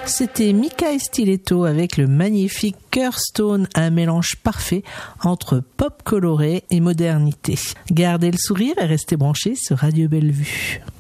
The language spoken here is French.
C'était Mika et Stiletto avec le magnifique Cœur Stone, un mélange parfait entre pop coloré et modernité. Gardez le sourire et restez branchés sur Radio Bellevue.